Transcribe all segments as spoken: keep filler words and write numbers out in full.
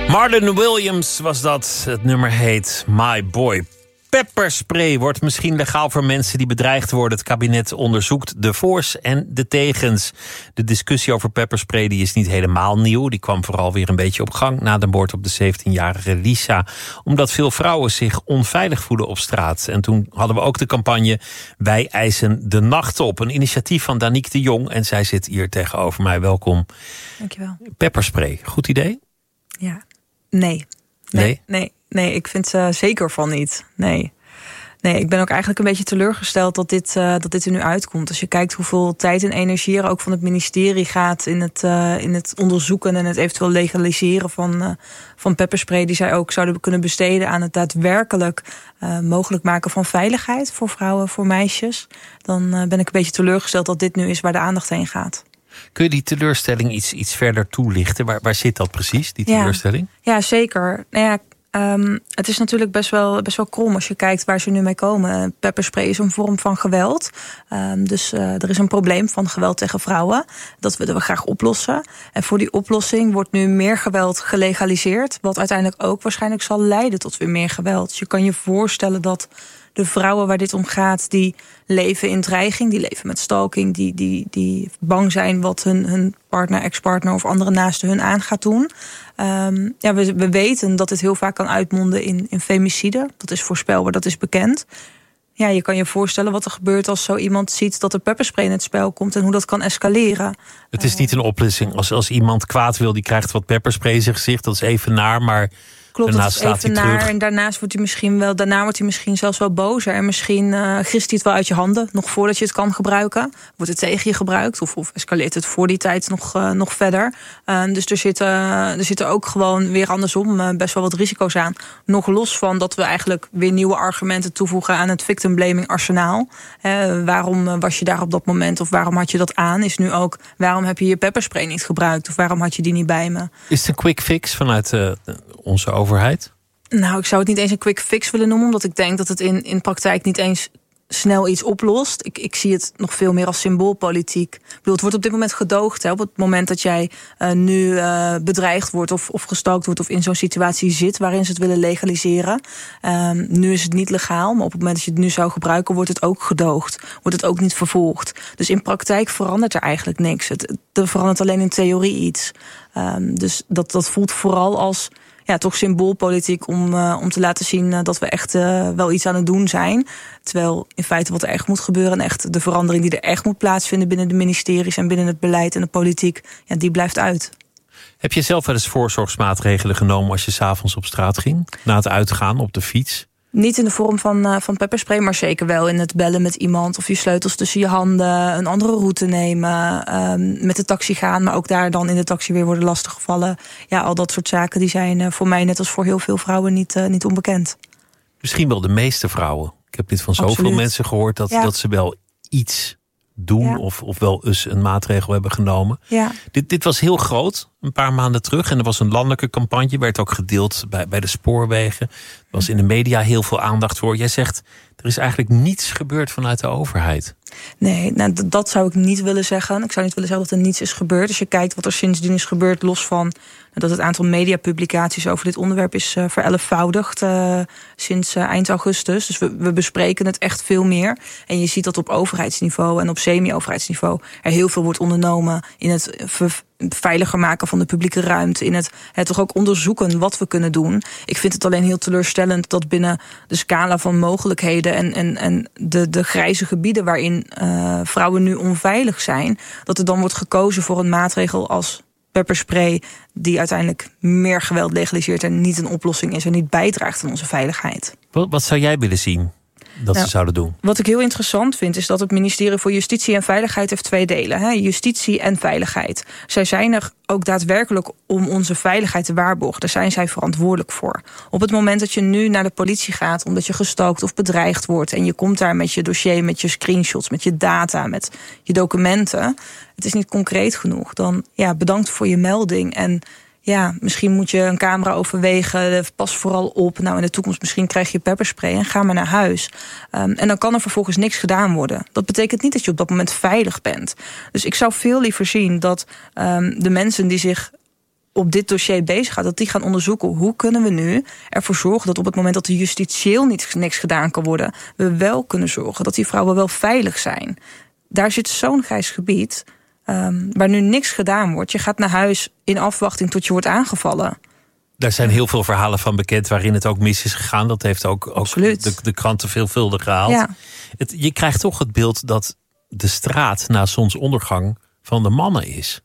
Marlon Williams was dat. Het nummer heet My Boy. Pepperspray wordt misschien legaal voor mensen die bedreigd worden. Het kabinet onderzoekt de voor's en de tegens. De discussie over pepperspray die is niet helemaal nieuw. Die kwam vooral weer een beetje op gang na de moord op de zeventienjarige Lisa. Omdat veel vrouwen zich onveilig voelen op straat. En toen hadden we ook de campagne Wij eisen de nacht op. Een initiatief van Danique de Jong. En zij zit hier tegenover mij. Welkom. Dankjewel. Pepperspray, goed idee? Ja, nee. Nee, nee, nee, nee ik vind ze zeker van niet. Nee. Nee, ik ben ook eigenlijk een beetje teleurgesteld dat dit, uh, dat dit er nu uitkomt. Als je kijkt hoeveel tijd en energie er ook van het ministerie gaat in het, uh, in het onderzoeken en het eventueel legaliseren van, uh, van pepperspray, die zij ook zouden kunnen besteden aan het daadwerkelijk uh, mogelijk maken van veiligheid voor vrouwen, voor meisjes, dan uh, ben ik een beetje teleurgesteld dat dit nu is waar de aandacht heen gaat. Kun je die teleurstelling iets, iets verder toelichten? Waar, waar zit dat precies, die teleurstelling? Ja, ja zeker. Nou ja, um, het is natuurlijk best wel, best wel krom als je kijkt waar ze nu mee komen. Pepperspray is een vorm van geweld. Um, dus uh, er is een probleem van geweld tegen vrouwen. Dat willen we graag oplossen. En voor die oplossing wordt nu meer geweld gelegaliseerd. Wat uiteindelijk ook waarschijnlijk zal leiden tot weer meer geweld. Dus je kan je voorstellen dat de vrouwen waar dit om gaat, die leven in dreiging, die leven met stalking, die, die, die bang zijn wat hun, hun partner, ex-partner of andere naasten hun aan gaat doen. Um, ja, we, we weten dat het heel vaak kan uitmonden in, in femicide. Dat is voorspelbaar, dat is bekend. Ja, je kan je voorstellen wat er gebeurt als zo iemand ziet dat er pepperspray in het spel komt en hoe dat kan escaleren. Het is niet een oplossing. Als, als iemand kwaad wil, die krijgt wat pepperspray in zijn gezicht, dat is even naar, maar klopt, daarna dat is staat even hij naar terug. en daarnaast wordt hij misschien wel, daarna wordt hij misschien zelfs wel bozer en misschien uh, grist hij het wel uit je handen nog voordat je het kan gebruiken. Wordt het tegen je gebruikt of, of escaleert het voor die tijd nog, uh, nog verder. Uh, dus er zitten, er zitten ook gewoon weer andersom uh, best wel wat risico's aan. Nog los van dat we eigenlijk weer nieuwe argumenten toevoegen aan het victim blaming arsenaal. Uh, waarom was je daar op dat moment of waarom had je dat aan? Is nu ook waarom heb je je pepperspray niet gebruikt of waarom had je die niet bij me? Is het een quick fix vanuit uh, onze overheid? Nou, ik zou het niet eens een quick fix willen noemen, omdat ik denk dat het in, in praktijk niet eens snel iets oplost. Ik, ik zie het nog veel meer als symboolpolitiek. Ik bedoel, het wordt op dit moment gedoogd. Hè, op het moment dat jij uh, nu uh, bedreigd wordt of, of gestalkt wordt of in zo'n situatie zit waarin ze het willen legaliseren. Um, nu is het niet legaal, maar op het moment dat je het nu zou gebruiken, wordt het ook gedoogd. Wordt het ook niet vervolgd. Dus in praktijk verandert er eigenlijk niks. Het, er verandert alleen in theorie iets. Um, dus dat, dat voelt vooral als ja, toch symboolpolitiek om, uh, om te laten zien uh, dat we echt uh, wel iets aan het doen zijn. Terwijl in feite wat er echt moet gebeuren en echt de verandering die er echt moet plaatsvinden binnen de ministeries en binnen het beleid en de politiek, ja, die blijft uit. Heb je zelf wel eens voorzorgsmaatregelen genomen als je 's avonds op straat ging? Na het uitgaan op de fiets? Niet in de vorm van, uh, van pepperspray, maar zeker wel in het bellen met iemand of je sleutels tussen je handen, een andere route nemen, um, met de taxi gaan, maar ook daar dan in de taxi weer worden lastiggevallen. Ja, al dat soort zaken die zijn uh, voor mij net als voor heel veel vrouwen niet, uh, niet onbekend. Misschien wel de meeste vrouwen. Ik heb dit van zoveel Absoluut. mensen gehoord dat, ja. dat ze wel iets doen ja. of, of wel eens een maatregel hebben genomen. Ja. Dit, dit was heel groot, een paar maanden terug. En er was een landelijke campagne, werd ook gedeeld bij, bij de spoorwegen. Er was in de media heel veel aandacht voor. Jij zegt, er is eigenlijk niets gebeurd vanuit de overheid. Nee, nou, d- dat zou ik niet willen zeggen. Ik zou niet willen zeggen dat er niets is gebeurd. Als je kijkt wat er sindsdien is gebeurd, los van dat het aantal mediapublicaties over dit onderwerp is uh, verelfvoudigd uh, sinds uh, eind augustus. Dus we, we bespreken het echt veel meer. En je ziet dat op overheidsniveau en op semi-overheidsniveau er heel veel wordt ondernomen in het ver- veiliger maken van de publieke ruimte, in het, het toch ook onderzoeken wat we kunnen doen. Ik vind het alleen heel teleurstellend dat binnen de scala van mogelijkheden en, en, en de, de grijze gebieden waarin uh, vrouwen nu onveilig zijn, dat er dan wordt gekozen voor een maatregel als pepperspray die uiteindelijk meer geweld legaliseert en niet een oplossing is en niet bijdraagt aan onze veiligheid. Wat, wat zou jij willen zien dat nou, ze zouden doen? Wat ik heel interessant vind is dat het ministerie voor Justitie en Veiligheid heeft twee delen. Hè? Justitie en veiligheid. Zij zijn er ook daadwerkelijk om onze veiligheid te waarborgen. Daar zijn zij verantwoordelijk voor. Op het moment dat je nu naar de politie gaat omdat je gestalkt of bedreigd wordt en je komt daar met je dossier, met je screenshots, met je data, met je documenten, het is niet concreet genoeg, dan ja, bedankt voor je melding. En ja, misschien moet je een camera overwegen. Pas vooral op. Nou, in de toekomst misschien krijg je pepperspray en ga maar naar huis. Um, en dan kan er vervolgens niks gedaan worden. Dat betekent niet dat je op dat moment veilig bent. Dus ik zou veel liever zien dat um, de mensen die zich op dit dossier bezig gaat, dat die gaan onderzoeken hoe kunnen we nu ervoor zorgen dat op het moment dat er justitieel niet, niks gedaan kan worden, we wel kunnen zorgen dat die vrouwen wel veilig zijn. Daar zit zo'n grijs gebied um, waar nu niks gedaan wordt. Je gaat naar huis in afwachting tot je wordt aangevallen. Daar zijn heel veel verhalen van bekend waarin het ook mis is gegaan. Dat heeft ook, ook de, de kranten veelvuldig gehaald. Ja. Het, je krijgt toch het beeld dat de straat na zonsondergang van de mannen is.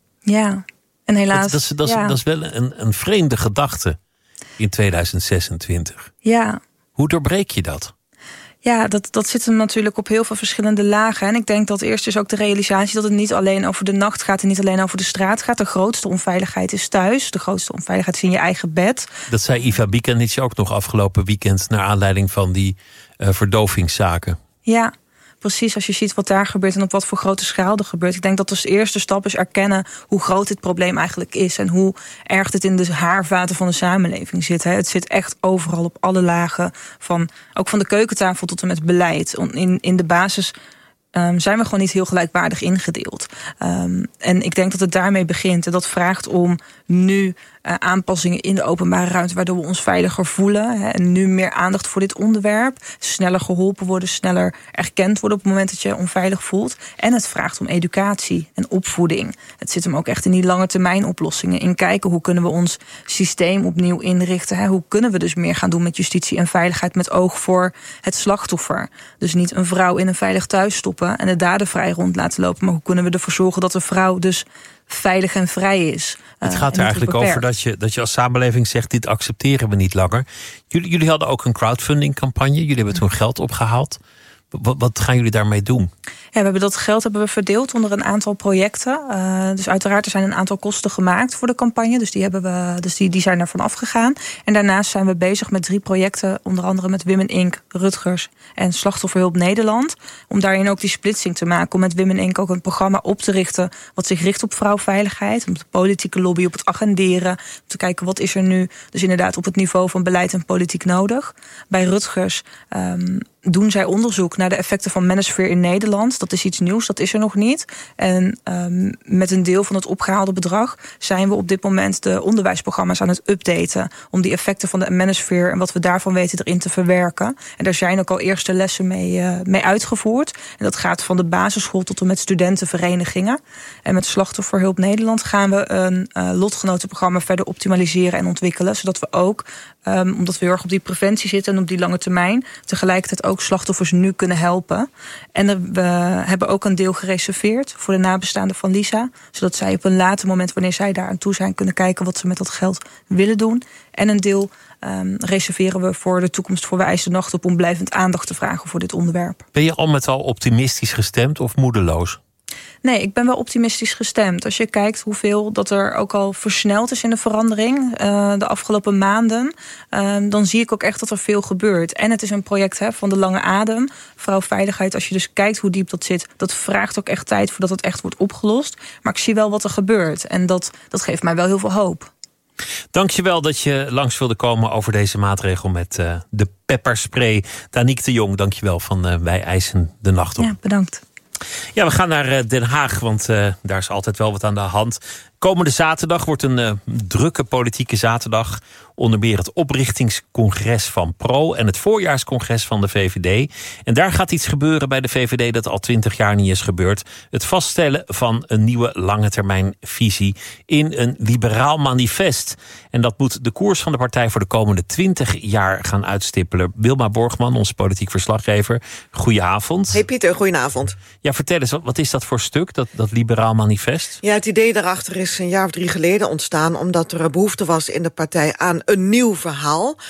Ja, en helaas. Dat, dat, is, dat, is, ja. dat is wel een, een vreemde gedachte in tweeduizend zesentwintig. Ja. Hoe doorbreek je dat? Ja, dat, dat zit hem natuurlijk op heel veel verschillende lagen. En ik denk dat eerst is ook de realisatie dat het niet alleen over de nacht gaat en niet alleen over de straat gaat. De grootste onveiligheid is thuis. De grootste onveiligheid is in je eigen bed. Dat zei Iva Bikanic ook nog afgelopen weekend naar aanleiding van die uh, verdovingszaken. Ja, precies. Als je ziet wat daar gebeurt en op wat voor grote schaal er gebeurt. Ik denk dat dus de eerste stap is erkennen hoe groot dit probleem eigenlijk is. En hoe erg dit in de haarvaten van de samenleving zit. Hè. Het zit echt overal op alle lagen. Van, ook van de keukentafel tot en met beleid. In, in de basis um, zijn we gewoon niet heel gelijkwaardig ingedeeld. Um, en ik denk dat het daarmee begint. En dat vraagt om nu Uh, aanpassingen in de openbare ruimte, waardoor we ons veiliger voelen. Hè, en nu meer aandacht voor dit onderwerp. Sneller geholpen worden, sneller erkend worden op het moment dat je je onveilig voelt. En het vraagt om educatie en opvoeding. Het zit hem ook echt in die lange termijn oplossingen. In kijken hoe kunnen we ons systeem opnieuw inrichten. Hè, hoe kunnen we dus meer gaan doen met justitie en veiligheid met oog voor het slachtoffer. Dus niet een vrouw in een veilig thuis stoppen en de dader vrij rond laten lopen. Maar hoe kunnen we ervoor zorgen dat de vrouw dus veilig en vrij is. Het gaat er eigenlijk over dat je, dat je als samenleving zegt, dit accepteren we niet langer. Jullie, jullie hadden ook een crowdfunding campagne. Jullie hebben toen geld opgehaald. Wat, wat gaan jullie daarmee doen? Ja, we hebben dat geld hebben we verdeeld onder een aantal projecten. Uh, dus uiteraard er zijn een aantal kosten gemaakt voor de campagne. Dus die, hebben we, dus die, die zijn ervan afgegaan. En daarnaast zijn we bezig met drie projecten. Onder andere met Women Incorporated, Rutgers en Slachtofferhulp Nederland. Om daarin ook die splitsing te maken. Om met Women Incorporated ook een programma op te richten wat zich richt op vrouwveiligheid. Om de politieke lobby op het agenderen. Om te kijken wat is er nu dus inderdaad op het niveau van beleid en politiek nodig. Bij Rutgers um, doen zij onderzoek naar de effecten van manosphere in Nederland. Dat is iets nieuws, dat is er nog niet. En um, met een deel van het opgehaalde bedrag zijn we op dit moment de onderwijsprogramma's aan het updaten. Om die effecten van de manosphere en wat we daarvan weten erin te verwerken. En daar zijn ook al eerste lessen mee, uh, mee uitgevoerd. En dat gaat van de basisschool tot en met studentenverenigingen. En met Slachtofferhulp Nederland gaan we een uh, lotgenotenprogramma verder optimaliseren en ontwikkelen. Zodat we ook, um, omdat we heel erg op die preventie zitten en op die lange termijn, tegelijkertijd ook slachtoffers nu kunnen helpen. En we hebben ook een deel gereserveerd voor de nabestaanden van Lisa. Zodat zij op een later moment, wanneer zij daar aan toe zijn, kunnen kijken wat ze met dat geld willen doen. En een deel um, reserveren we voor de toekomst voor We eisen de nacht op om blijvend aandacht te vragen voor dit onderwerp. Ben je al met al optimistisch gestemd of moedeloos? Nee, ik ben wel optimistisch gestemd. Als je kijkt hoeveel dat er ook al versneld is in de verandering uh, de afgelopen maanden, uh, dan zie ik ook echt dat er veel gebeurt. En het is een project hè, van de lange adem. Vrouwveiligheid, als je dus kijkt hoe diep dat zit, dat vraagt ook echt tijd voordat het echt wordt opgelost. Maar ik zie wel wat er gebeurt. En dat, dat geeft mij wel heel veel hoop. Dankjewel dat je langs wilde komen over deze maatregel met uh, de pepperspray. Danique de Jong, dankjewel van uh, Wij eisen de nacht op. Ja, bedankt. Ja, we gaan naar Den Haag, want uh, daar is altijd wel wat aan de hand. Komende zaterdag wordt een uh, drukke politieke zaterdag. Onder meer het oprichtingscongres van Pro en het voorjaarscongres van de V V D. En daar gaat iets gebeuren bij de V V D dat al twintig jaar niet is gebeurd. Het vaststellen van een nieuwe lange termijn visie in een liberaal manifest. En dat moet de koers van de partij voor de komende twintig jaar gaan uitstippelen. Wilma Borgman, onze politiek verslaggever. Goedenavond. Hey Pieter, goedenavond. Ja, vertel eens, wat is dat voor stuk, dat, dat liberaal manifest? Ja, het idee daarachter is een jaar of drie geleden ontstaan, omdat er behoefte was in de partij aan een nieuw verhaal. Uh,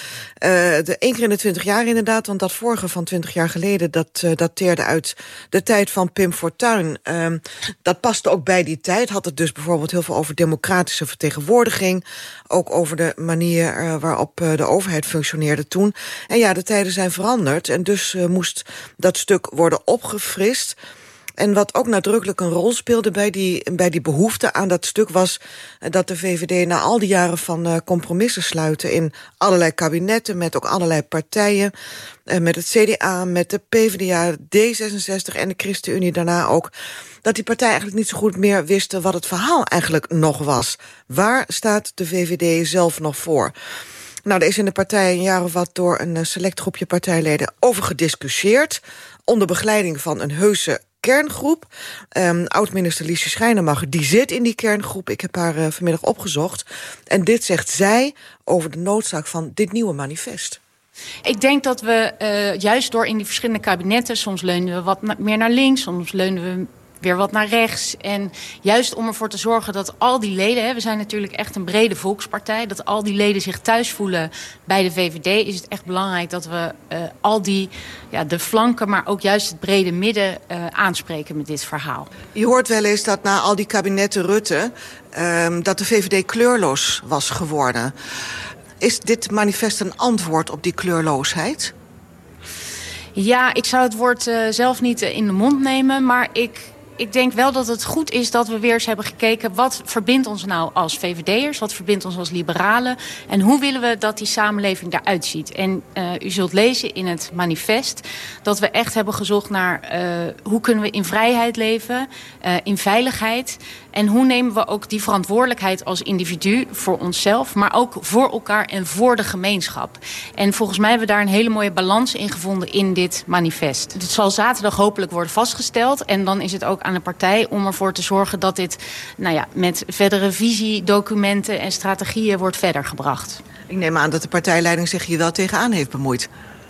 de één keer in de twintig jaar inderdaad, want dat vorige van twintig jaar geleden, dat uh, dateerde uit de tijd van Pim Fortuyn. Uh, dat paste ook bij die tijd, had het dus bijvoorbeeld heel veel over democratische vertegenwoordiging, ook over de manier uh, waarop uh, de overheid functioneerde toen. En ja, de tijden zijn veranderd en dus uh, moest dat stuk worden opgefrist. En wat ook nadrukkelijk een rol speelde bij die, bij die behoefte aan dat stuk was dat de V V D na al die jaren van uh, compromissen sluiten in allerlei kabinetten met ook allerlei partijen, uh, met het C D A, met de P v d A, D zesenzestig en de ChristenUnie daarna ook, dat die partijen eigenlijk niet zo goed meer wisten wat het verhaal eigenlijk nog was. Waar staat de V V D zelf nog voor? Nou, er is in de partij een jaar of wat door een select groepje partijleden over gediscussieerd, onder begeleiding van een heuse kerngroep. Um, Oud-minister Liesje Schrijnemacher, die zit in die kerngroep. Ik heb haar uh, vanmiddag opgezocht. En dit zegt zij over de noodzaak van dit nieuwe manifest. Ik denk dat we uh, juist door in die verschillende kabinetten, soms leunen we wat na- meer naar links, soms leunen we weer wat naar rechts. En juist om ervoor te zorgen dat al die leden, hè, we zijn natuurlijk echt een brede volkspartij, dat al die leden zich thuis voelen bij de V V D, is het echt belangrijk dat we uh, al die, ja, de flanken, maar ook juist het brede midden uh, aanspreken met dit verhaal. Je hoort wel eens dat na al die kabinetten Rutte, um, dat de V V D kleurloos was geworden. Is dit manifest een antwoord op die kleurloosheid? Ja, ik zou het woord uh, zelf niet uh, in de mond nemen, maar ik, ik denk wel dat het goed is dat we weer eens hebben gekeken, wat verbindt ons nou als V V D'ers, wat verbindt ons als liberalen en hoe willen we dat die samenleving eruit ziet. En uh, u zult lezen in het manifest dat we echt hebben gezocht naar uh, hoe kunnen we in vrijheid leven, uh, in veiligheid. En hoe nemen we ook die verantwoordelijkheid als individu voor onszelf, maar ook voor elkaar en voor de gemeenschap. En volgens mij hebben we daar een hele mooie balans in gevonden in dit manifest. Het zal zaterdag hopelijk worden vastgesteld. En dan is het ook aan de partij om ervoor te zorgen dat dit, nou ja, met verdere visiedocumenten en strategieën wordt verder gebracht. Ik neem aan dat de partijleiding zich hier wel tegenaan heeft bemoeid.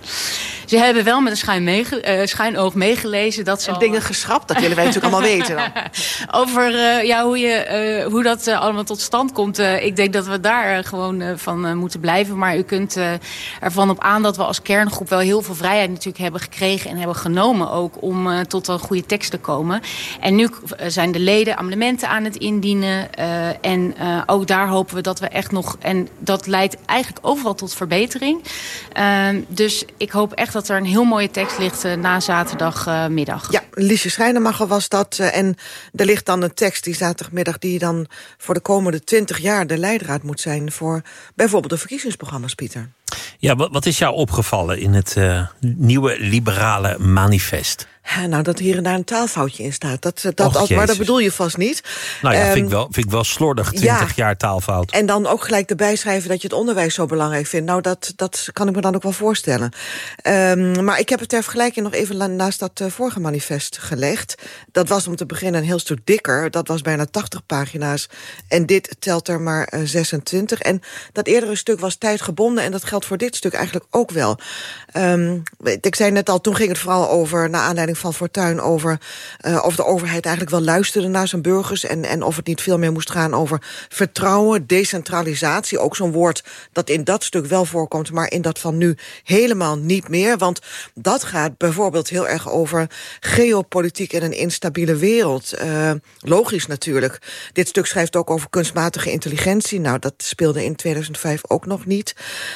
Ze hebben wel met een schuin meege, uh, schuinoog meegelezen. Dat zal... En dingen geschrapt, dat willen wij natuurlijk allemaal weten dan. Over uh, ja, hoe, je, uh, hoe dat uh, allemaal tot stand komt. Uh, ik denk dat we daar uh, gewoon uh, van uh, moeten blijven. Maar u kunt uh, ervan op aan dat we als kerngroep wel heel veel vrijheid natuurlijk hebben gekregen en hebben genomen ook om uh, tot een goede tekst te komen. En nu uh, zijn de leden amendementen aan het indienen. Uh, en uh, ook daar hopen we dat we echt nog... En dat leidt eigenlijk overal tot verbetering. Uh, dus ik hoop echt dat er een heel mooie tekst ligt uh, na zaterdagmiddag. Uh, ja, Liesje Schrijnemacher was dat. Uh, en er ligt dan een tekst die zaterdagmiddag die dan voor de komende twintig jaar de leidraad moet zijn voor bijvoorbeeld de verkiezingsprogramma's, Pieter. Ja, wat, wat is jou opgevallen in het uh, nieuwe liberale manifest? Ja, nou, dat hier en daar een taalfoutje in staat. Dat, dat, Och, maar dat bedoel je vast niet. Nou ja, um, vind ik wel, vind ik wel slordig, twintig ja, jaar taalfout. En dan ook gelijk erbij schrijven dat je het onderwijs zo belangrijk vindt. Nou, dat, dat kan ik me dan ook wel voorstellen. Um, maar ik heb het ter vergelijking nog even naast dat uh, vorige manifest gelegd. Dat was om te beginnen een heel stuk dikker. Dat was bijna tachtig pagina's. En dit telt er maar uh, zesentwintig. En dat eerdere stuk was tijdgebonden. En dat geldt voor dit stuk eigenlijk ook wel. Um, ik zei net al, toen ging het vooral over, naar aanleiding van Fortuyn, over uh, of de overheid eigenlijk wel luisterde naar zijn burgers en, en of het niet veel meer moest gaan over vertrouwen, decentralisatie. Ook zo'n woord dat in dat stuk wel voorkomt, maar in dat van nu helemaal niet meer. Want dat gaat bijvoorbeeld heel erg over geopolitiek en een instabiele wereld. Uh, logisch natuurlijk. Dit stuk schrijft ook over kunstmatige intelligentie. Nou, dat speelde in tweeduizend vijf ook nog niet.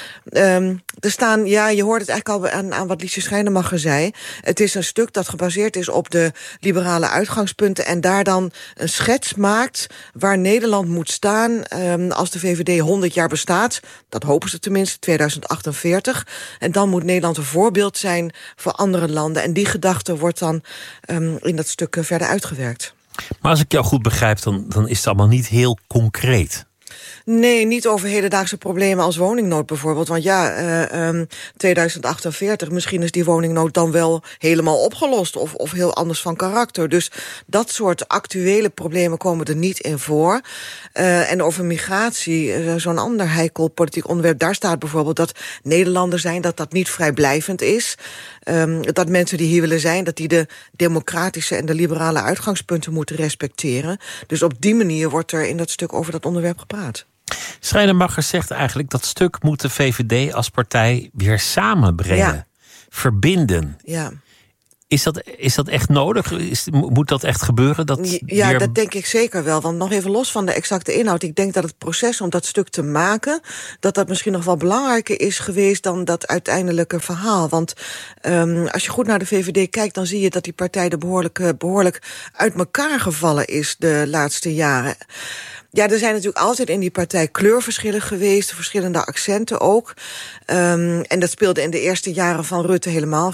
Um, er staan, ja, je hoort het eigenlijk al aan, aan wat Liesje Schrijnemacher zei. Het is een stuk dat gebaseerd is op de liberale uitgangspunten en daar dan een schets maakt waar Nederland moet staan um, als de V V D honderd jaar bestaat. Dat hopen ze tenminste, tweeduizend achtenveertig. En dan moet Nederland een voorbeeld zijn voor andere landen. En die gedachte wordt dan um, in dat stuk verder uitgewerkt. Maar als ik jou goed begrijp, dan, dan is het allemaal niet heel concreet. Nee, niet over hedendaagse problemen als woningnood bijvoorbeeld. Want ja, uh, um, tweeduizend achtenveertig, misschien is die woningnood dan wel helemaal opgelost of, of heel anders van karakter. Dus dat soort actuele problemen komen er niet in voor. Uh, en over migratie, uh, zo'n ander heikel politiek onderwerp, daar staat bijvoorbeeld dat Nederlander zijn, dat dat niet vrijblijvend is. Um, dat mensen die hier willen zijn, dat die de democratische en de liberale uitgangspunten moeten respecteren. Dus op die manier wordt er in dat stuk over dat onderwerp gepraat. Schrijnemacher zegt eigenlijk dat stuk moet de V V D als partij weer samenbrengen. Ja. Verbinden. Ja. Is dat, is dat echt nodig? Is, moet dat echt gebeuren? Dat ja, weer... dat denk ik zeker wel. Want nog even los van de exacte inhoud. Ik denk dat het proces om dat stuk te maken... dat dat misschien nog wel belangrijker is geweest... dan dat uiteindelijke verhaal. Want um, als je goed naar de V V D kijkt... dan zie je dat die partij er behoorlijk, behoorlijk uit elkaar gevallen is... de laatste jaren. Ja, er zijn natuurlijk altijd in die partij kleurverschillen geweest... verschillende accenten ook. Um, en dat speelde in de eerste jaren van Rutte helemaal